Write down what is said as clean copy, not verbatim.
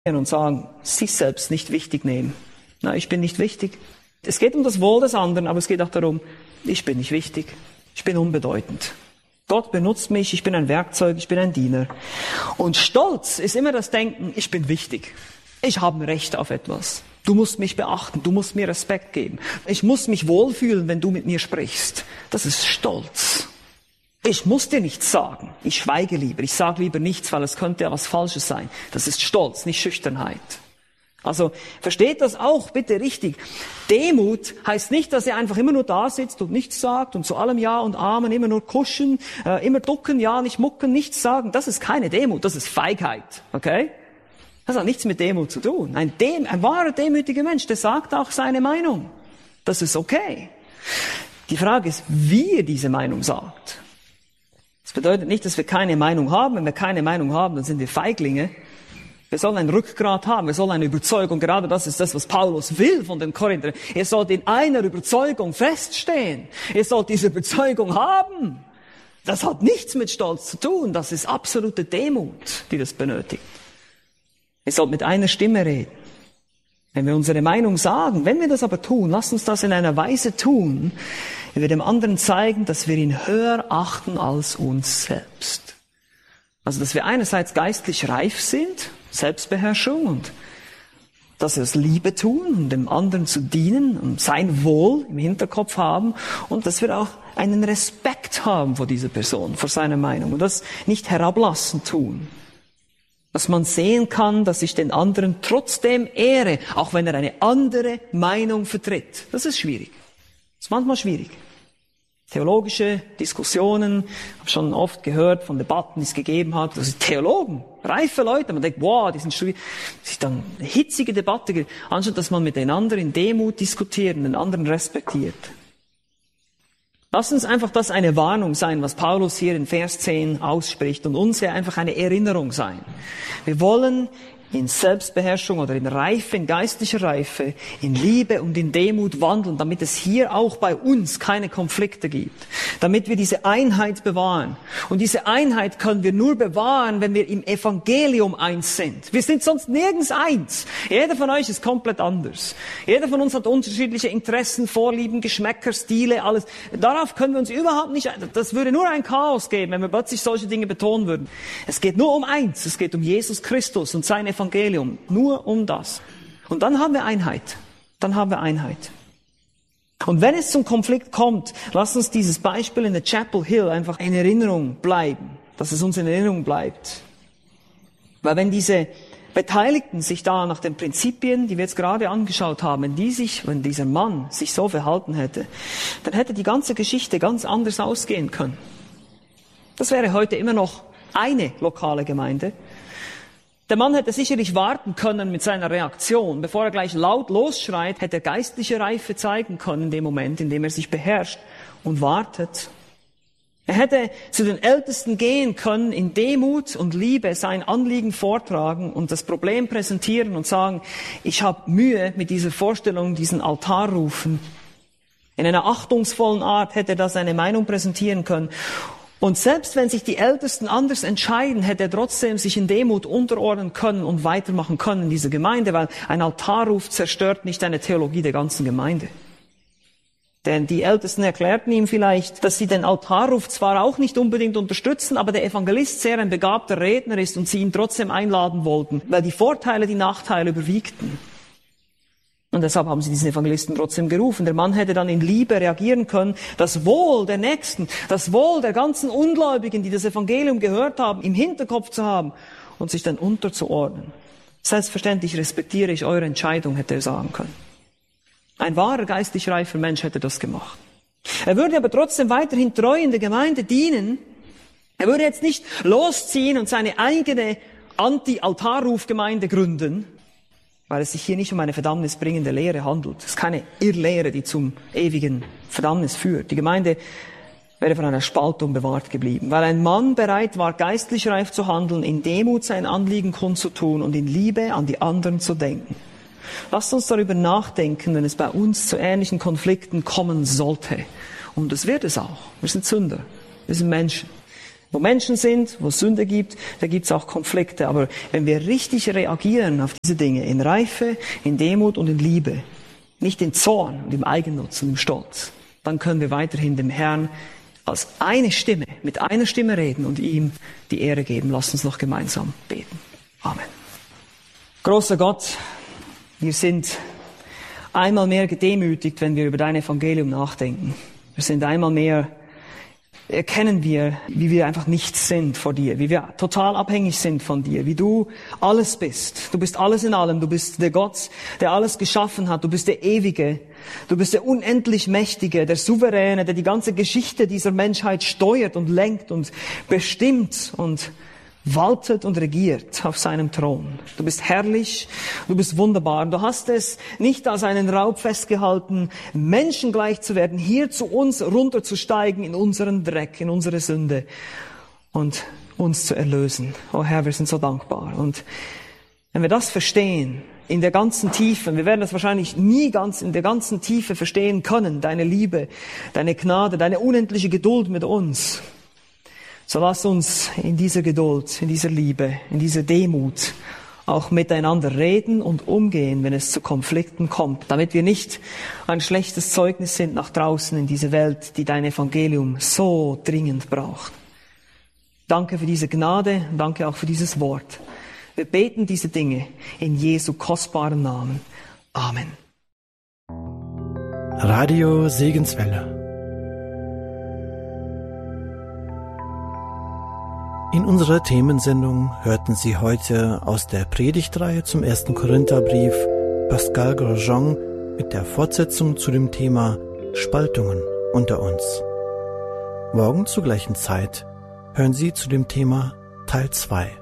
und sagen, sich selbst nicht wichtig nehmen. Na, ich bin nicht wichtig. Es geht um das Wohl des anderen, aber es geht auch darum, ich bin nicht wichtig. Ich bin unbedeutend. Gott benutzt mich, ich bin ein Werkzeug, ich bin ein Diener. Und Stolz ist immer das Denken, ich bin wichtig. Ich habe ein Recht auf etwas. Du musst mich beachten, du musst mir Respekt geben. Ich muss mich wohlfühlen, wenn du mit mir sprichst. Das ist Stolz. Ich muss dir nichts sagen. Ich schweige lieber. Ich sage lieber nichts, weil es könnte ja was Falsches sein. Das ist Stolz, nicht Schüchternheit. Also versteht das auch bitte richtig. Demut heißt nicht, dass er einfach immer nur da sitzt und nichts sagt und zu allem Ja und Amen, immer nur kuschen, immer ducken, ja, nicht mucken, nichts sagen. Das ist keine Demut, das ist Feigheit. Okay? Das hat nichts mit Demut zu tun. Ein wahrer demütiger Mensch, der sagt auch seine Meinung. Das ist okay. Die Frage ist, wie er diese Meinung sagt. Das bedeutet nicht, dass wir keine Meinung haben. Wenn wir keine Meinung haben, dann sind wir Feiglinge. Wir sollen ein Rückgrat haben, wir sollen eine Überzeugung. Gerade das ist das, was Paulus will von den Korinthern. Ihr sollt in einer Überzeugung feststehen. Ihr sollt diese Überzeugung haben. Das hat nichts mit Stolz zu tun. Das ist absolute Demut, die das benötigt. Ihr sollt mit einer Stimme reden. Wenn wir unsere Meinung sagen, wenn wir das aber tun, lasst uns das in einer Weise tun, wie wir dem anderen zeigen, dass wir ihn höher achten als uns selbst. Also, dass wir einerseits geistlich reif sind, Selbstbeherrschung, und dass wir es Liebe tun, um dem anderen zu dienen und sein Wohl im Hinterkopf haben, und dass wir auch einen Respekt haben vor dieser Person, vor seiner Meinung, und das nicht herablassend tun. Dass man sehen kann, dass ich den anderen trotzdem ehre, auch wenn er eine andere Meinung vertritt. Das ist schwierig. Das ist manchmal schwierig. Theologische Diskussionen, ich habe schon oft gehört von Debatten, die es gegeben hat. Das sind Theologen, reife Leute. Man denkt, wow, die sind studiert. Das ist dann eine hitzige Debatte, anstatt dass man miteinander in Demut diskutiert und den anderen respektiert. Lass uns einfach das eine Warnung sein, was Paulus hier in Vers 10 ausspricht, und uns ja einfach eine Erinnerung sein. Wir wollen in Selbstbeherrschung oder in Reife, in geistlicher Reife, in Liebe und in Demut wandeln, damit es hier auch bei uns keine Konflikte gibt. Damit wir diese Einheit bewahren. Und diese Einheit können wir nur bewahren, wenn wir im Evangelium eins sind. Wir sind sonst nirgends eins. Jeder von euch ist komplett anders. Jeder von uns hat unterschiedliche Interessen, Vorlieben, Geschmäcker, Stile, alles. Darauf können wir uns überhaupt nicht, das würde nur ein Chaos geben, wenn wir plötzlich solche Dinge betonen würden. Es geht nur um eins. Es geht um Jesus Christus und sein Evangelium, nur um das. Und dann haben wir Einheit. Dann haben wir Einheit. Und wenn es zum Konflikt kommt, lasst uns dieses Beispiel in der Chapel Hill einfach in Erinnerung bleiben, dass es uns in Erinnerung bleibt. Weil wenn diese Beteiligten sich da nach den Prinzipien, die wir jetzt gerade angeschaut haben, wenn dieser Mann sich so verhalten hätte, dann hätte die ganze Geschichte ganz anders ausgehen können. Das wäre heute immer noch eine lokale Gemeinde. Der Mann hätte sicherlich warten können mit seiner Reaktion. Bevor er gleich laut losschreit, hätte er geistliche Reife zeigen können in dem Moment, in dem er sich beherrscht und wartet. Er hätte zu den Ältesten gehen können, in Demut und Liebe sein Anliegen vortragen und das Problem präsentieren und sagen, ich habe Mühe mit dieser Vorstellung, diesen Altar rufen. In einer achtungsvollen Art hätte er da seine Meinung präsentieren können. Und selbst wenn sich die Ältesten anders entscheiden, hätte er trotzdem sich in Demut unterordnen können und weitermachen können in dieser Gemeinde, weil ein Altarruf zerstört nicht eine Theologie der ganzen Gemeinde. Denn die Ältesten erklärten ihm vielleicht, dass sie den Altarruf zwar auch nicht unbedingt unterstützen, aber der Evangelist sehr ein begabter Redner ist und sie ihn trotzdem einladen wollten, weil die Vorteile die Nachteile überwiegten. Und deshalb haben sie diesen Evangelisten trotzdem gerufen. Der Mann hätte dann in Liebe reagieren können, das Wohl der Nächsten, das Wohl der ganzen Ungläubigen, die das Evangelium gehört haben, im Hinterkopf zu haben und sich dann unterzuordnen. Selbstverständlich respektiere ich eure Entscheidung, hätte er sagen können. Ein wahrer geistlich reifer Mensch hätte das gemacht. Er würde aber trotzdem weiterhin treu in der Gemeinde dienen. Er würde jetzt nicht losziehen und seine eigene Anti-Altarruf-Gemeinde gründen, weil es sich hier nicht um eine verdammnisbringende Lehre handelt. Es ist keine Irrlehre, die zum ewigen Verdammnis führt. Die Gemeinde wäre von einer Spaltung bewahrt geblieben, weil ein Mann bereit war, geistlich reif zu handeln, in Demut sein Anliegen kundzutun und in Liebe an die anderen zu denken. Lasst uns darüber nachdenken, wenn es bei uns zu ähnlichen Konflikten kommen sollte. Und das wird es auch. Wir sind Sünder. Wir sind Menschen. Wo Menschen sind, wo es Sünde gibt, da gibt es auch Konflikte. Aber wenn wir richtig reagieren auf diese Dinge, in Reife, in Demut und in Liebe, nicht in Zorn und im Eigennutz und im Stolz, dann können wir weiterhin dem Herrn als eine Stimme, mit einer Stimme reden und ihm die Ehre geben. Lasst uns noch gemeinsam beten. Amen. Großer Gott, wir sind einmal mehr gedemütigt, wenn wir über dein Evangelium nachdenken. Wir sind einmal mehr, erkennen wir, wie wir einfach nichts sind vor dir, wie wir total abhängig sind von dir, wie du alles bist. Du bist alles in allem, du bist der Gott, der alles geschaffen hat, du bist der Ewige, du bist der unendlich Mächtige, der Souveräne, der die ganze Geschichte dieser Menschheit steuert und lenkt und bestimmt und waltet und regiert auf seinem Thron. Du bist herrlich, du bist wunderbar. Du hast es nicht als einen Raub festgehalten, menschengleich zu werden, hier zu uns runterzusteigen in unseren Dreck, in unsere Sünde und uns zu erlösen. Oh Herr, wir sind so dankbar. Und wenn wir das verstehen, in der ganzen Tiefe, wir werden das wahrscheinlich nie ganz in der ganzen Tiefe verstehen können, deine Liebe, deine Gnade, deine unendliche Geduld mit uns, so lass uns in dieser Geduld, in dieser Liebe, in dieser Demut auch miteinander reden und umgehen, wenn es zu Konflikten kommt, damit wir nicht ein schlechtes Zeugnis sind nach draußen in diese Welt, die dein Evangelium so dringend braucht. Danke für diese Gnade, danke auch für dieses Wort. Wir beten diese Dinge in Jesu kostbaren Namen. Amen. Radio Segenswelle. In unserer Themensendung hörten Sie heute aus der Predigtreihe zum 1. Korintherbrief Pascal Grosjean mit der Fortsetzung zu dem Thema Spaltungen unter uns. Morgen zur gleichen Zeit hören Sie zu dem Thema Teil 2.